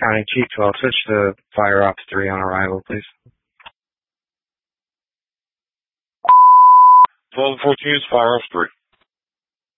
County Chief 12, switch to Fire Ops 3 on arrival, please. 12 and 14 is Fire Ops 3.